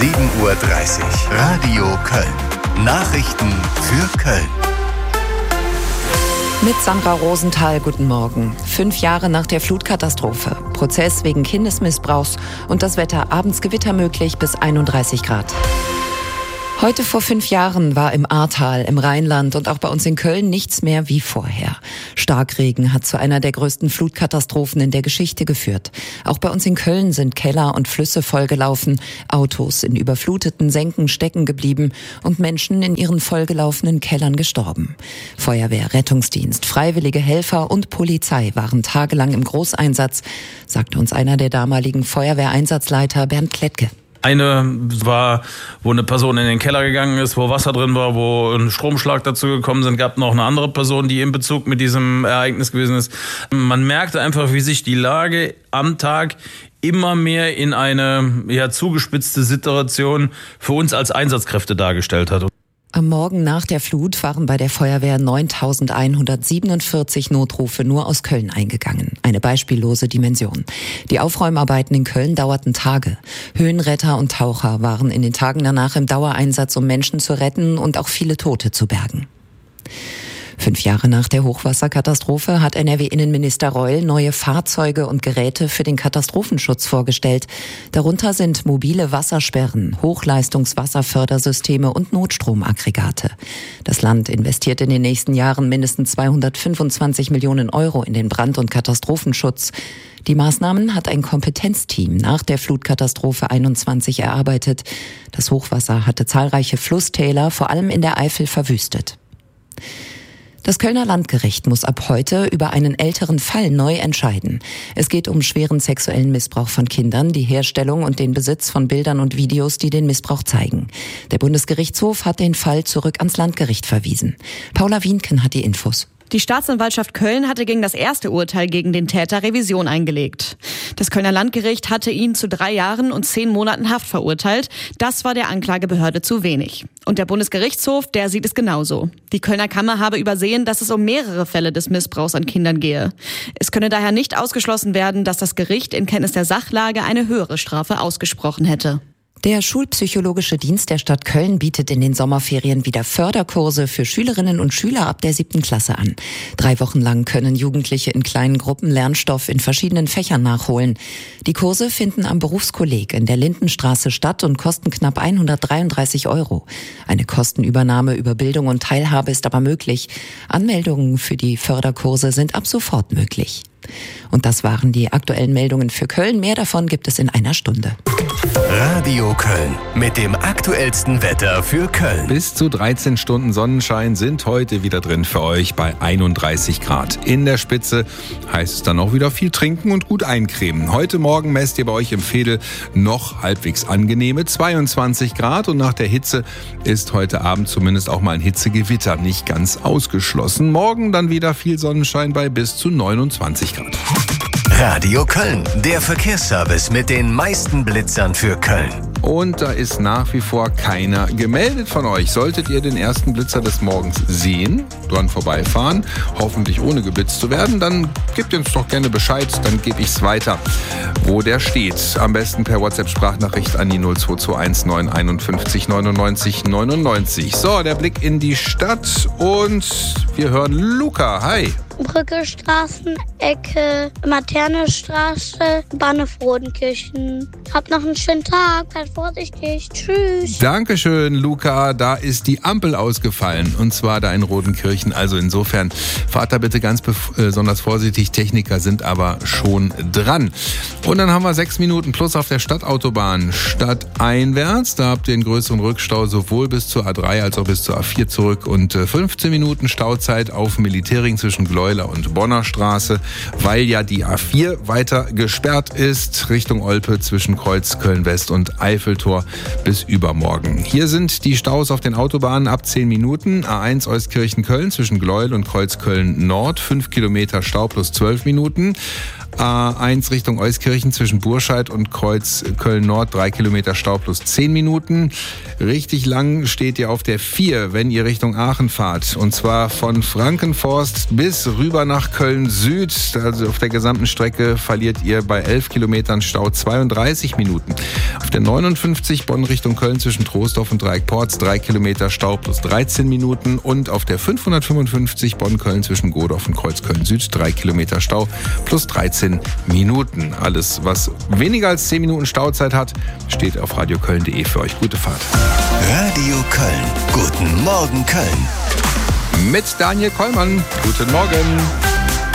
7:30 Uhr. Radio Köln. Nachrichten für Köln. Mit Sandra Rosenthal, guten Morgen. 5 Jahre nach der Flutkatastrophe. Prozess wegen Kindesmissbrauchs und das Wetter abends Gewitter möglich bis 31 Grad. Heute vor 5 Jahren war im Ahrtal, im Rheinland und auch bei uns in Köln nichts mehr wie vorher. Starkregen hat zu einer der größten Flutkatastrophen in der Geschichte geführt. Auch bei uns in Köln sind Keller und Flüsse vollgelaufen, Autos in überfluteten Senken stecken geblieben und Menschen in ihren vollgelaufenen Kellern gestorben. Feuerwehr, Rettungsdienst, freiwillige Helfer und Polizei waren tagelang im Großeinsatz, sagte uns einer der damaligen Feuerwehreinsatzleiter Bernd Klettke. Eine war, wo eine Person in den Keller gegangen ist, wo Wasser drin war, wo ein Stromschlag dazu gekommen sind. Gab noch eine andere Person, die in Bezug mit diesem Ereignis gewesen ist. Man merkte einfach, wie sich die Lage am Tag immer mehr in eine zugespitzte Situation für uns als Einsatzkräfte dargestellt hat. Am Morgen nach der Flut waren bei der Feuerwehr 9.147 Notrufe nur aus Köln eingegangen. Eine beispiellose Dimension. Die Aufräumarbeiten in Köln dauerten Tage. Höhenretter und Taucher waren in den Tagen danach im Dauereinsatz, um Menschen zu retten und auch viele Tote zu bergen. 5 Jahre nach der Hochwasserkatastrophe hat NRW-Innenminister Reul neue Fahrzeuge und Geräte für den Katastrophenschutz vorgestellt. Darunter sind mobile Wassersperren, Hochleistungswasserfördersysteme und Notstromaggregate. Das Land investiert in den nächsten Jahren mindestens 225 Millionen Euro in den Brand- und Katastrophenschutz. Die Maßnahmen hat ein Kompetenzteam nach der Flutkatastrophe 21 erarbeitet. Das Hochwasser hatte zahlreiche Flusstäler, vor allem in der Eifel, verwüstet. Das Kölner Landgericht muss ab heute über einen älteren Fall neu entscheiden. Es geht um schweren sexuellen Missbrauch von Kindern, die Herstellung und den Besitz von Bildern und Videos, die den Missbrauch zeigen. Der Bundesgerichtshof hat den Fall zurück ans Landgericht verwiesen. Paula Wienken hat die Infos. Die Staatsanwaltschaft Köln hatte gegen das erste Urteil gegen den Täter Revision eingelegt. Das Kölner Landgericht hatte ihn zu 3 Jahren und 10 Monaten Haft verurteilt. Das war der Anklagebehörde zu wenig. Und der Bundesgerichtshof, der sieht es genauso. Die Kölner Kammer habe übersehen, dass es um mehrere Fälle des Missbrauchs an Kindern gehe. Es könne daher nicht ausgeschlossen werden, dass das Gericht in Kenntnis der Sachlage eine höhere Strafe ausgesprochen hätte. Der Schulpsychologische Dienst der Stadt Köln bietet in den Sommerferien wieder Förderkurse für Schülerinnen und Schüler ab der 7. Klasse an. 3 Wochen lang können Jugendliche in kleinen Gruppen Lernstoff in verschiedenen Fächern nachholen. Die Kurse finden am Berufskolleg in der Lindenstraße statt und kosten knapp 133 €. Eine Kostenübernahme über Bildung und Teilhabe ist aber möglich. Anmeldungen für die Förderkurse sind ab sofort möglich. Und das waren die aktuellen Meldungen für Köln. Mehr davon gibt es in einer Stunde. Radio Köln mit dem aktuellsten Wetter für Köln. Bis zu 13 Stunden Sonnenschein sind heute wieder drin für euch bei 31 Grad. In der Spitze heißt es dann auch wieder viel trinken und gut eincremen. Heute Morgen messt ihr bei euch im Veedel noch halbwegs angenehme 22 Grad. Und nach der Hitze ist heute Abend zumindest auch mal ein Hitzegewitter nicht ganz ausgeschlossen. Morgen dann wieder viel Sonnenschein bei bis zu 29 Grad. Radio Köln, der Verkehrsservice mit den meisten Blitzern für Köln. Und da ist nach wie vor keiner gemeldet von euch. Solltet ihr den ersten Blitzer des Morgens sehen, dran vorbeifahren, hoffentlich ohne geblitzt zu werden, dann gebt uns doch gerne Bescheid, dann gebe ich es weiter, wo der steht. Am besten per WhatsApp-Sprachnachricht an die 02221 951 99 99. So, der Blick in die Stadt und wir hören Luca. Hi. Brücke, Straßenecke, Materne-Straße, Bahnhof Rodenkirchen. Habt noch einen schönen Tag, seid vorsichtig. Tschüss. Dankeschön, Luca. Da ist die Ampel ausgefallen und zwar da in Rodenkirchen. Also insofern fahrt da bitte ganz besonders vorsichtig. Techniker sind aber schon dran. Und dann haben wir 6 Minuten plus auf der Stadtautobahn stadteinwärts. Da habt ihr einen größeren Rückstau sowohl bis zur A3 als auch bis zur A4 zurück und 15 Minuten Stauzeit auf Militärring zwischen Gleuler und Bonner Straße, weil ja die A4 weiter gesperrt ist, Richtung Olpe zwischen Kreuz Köln-West und Eiffeltor bis übermorgen. Hier sind die Staus auf den Autobahnen ab 10 Minuten. A1 Euskirchen-Köln zwischen Gleuel und Kreuz Köln-Nord, 5 Kilometer Stau plus 12 Minuten. A1 Richtung Euskirchen zwischen Burscheid und Kreuz Köln-Nord, 3 Kilometer Stau plus 10 Minuten. Richtig lang steht ihr auf der 4, wenn ihr Richtung Aachen fahrt. Und zwar von Frankenforst bis rüber nach Köln Süd. Also auf der gesamten Strecke verliert ihr bei 11 Kilometern Stau 32 Minuten. Auf der 59 Bonn Richtung Köln zwischen Troisdorf und Dreieckporz 3 Kilometer Stau plus 13 Minuten. Und auf der 555 Bonn-Köln zwischen Godorf und Kreuzköln Süd 3 Kilometer Stau plus 13 Minuten. Alles, was weniger als 10 Minuten Stauzeit hat, steht auf radioköln.de für euch. Gute Fahrt. Radio Köln. Guten Morgen Köln. Mit Daniel Kollmann. Guten Morgen.